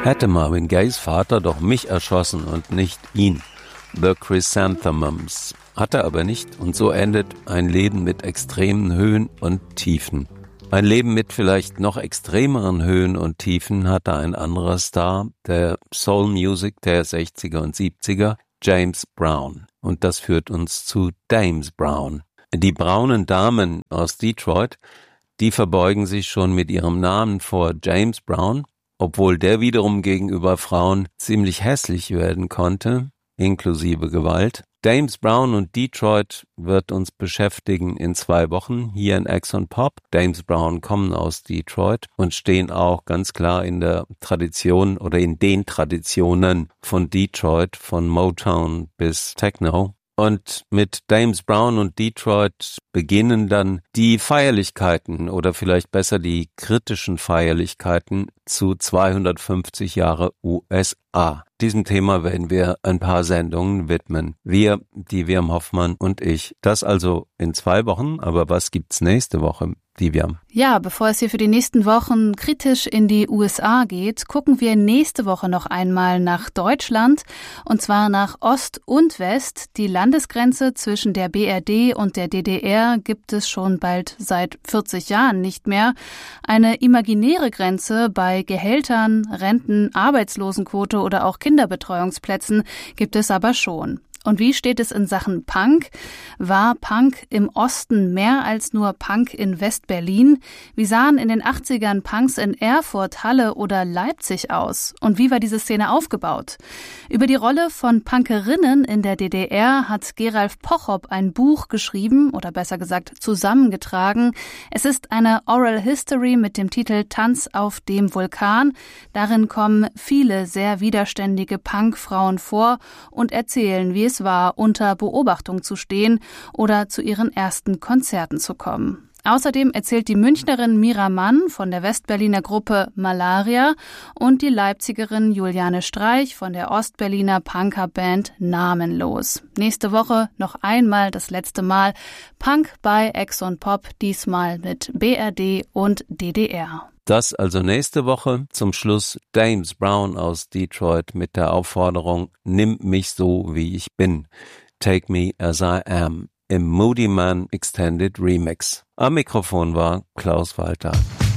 Hätte Marvin Gayes Vater doch mich erschossen und nicht ihn. The Chrysanthemums. Hat er aber nicht, und so endet ein Leben mit extremen Höhen und Tiefen. Ein Leben mit vielleicht noch extremeren Höhen und Tiefen hatte ein anderer Star der Soul Music der 60er und 70er, James Brown. Und das führt uns zu James Brown. Die braunen Damen aus Detroit, die verbeugen sich schon mit ihrem Namen vor James Brown, obwohl der wiederum gegenüber Frauen ziemlich hässlich werden konnte, inklusive Gewalt. James Brown und Detroit wird uns beschäftigen in 2 Wochen hier in Ex on Pop. James Brown kommen aus Detroit und stehen auch ganz klar in der Tradition oder in den Traditionen von Detroit, von Motown bis Techno. Und mit James Brown und Detroit beginnen dann die Feierlichkeiten oder vielleicht besser die kritischen Feierlichkeiten zu 250 Jahre USA. Diesem Thema werden wir ein paar Sendungen widmen. Wir, die Wirm Hoffmann und ich. Das also in 2 Wochen. Aber was gibt's nächste Woche, die Wirm? Ja, bevor es hier für die nächsten Wochen kritisch in die USA geht, gucken wir nächste Woche noch einmal nach Deutschland. Und zwar nach Ost und West. Die Landesgrenze zwischen der BRD und der DDR gibt es schon bald seit 40 Jahren nicht mehr. Eine imaginäre Grenze bei Gehältern, Renten, Arbeitslosenquote oder auch Kinderbetreuungsplätzen gibt es aber schon. Und wie steht es in Sachen Punk? War Punk im Osten mehr als nur Punk in West-Berlin? Wie sahen in den 80ern Punks in Erfurt, Halle oder Leipzig aus? Und wie war diese Szene aufgebaut? Über die Rolle von Punkerinnen in der DDR hat Geralf Pochop ein Buch geschrieben, oder besser gesagt zusammengetragen. Es ist eine Oral History mit dem Titel Tanz auf dem Vulkan. Darin kommen viele sehr widerständige Punkfrauen vor und erzählen, wie es war, unter Beobachtung zu stehen oder zu ihren ersten Konzerten zu kommen. Außerdem erzählt die Münchnerin Mira Mann von der Westberliner Gruppe Malaria und die Leipzigerin Juliane Streich von der Ostberliner Punkerband Namenlos. Nächste Woche noch einmal das letzte Mal Punk bei Ex on Pop, diesmal mit BRD und DDR. Das also nächste Woche. Zum Schluss James Brown aus Detroit mit der Aufforderung, nimm mich so, wie ich bin. Take me as I am. Im Moody Man Extended Remix. Am Mikrofon war Klaus Walter.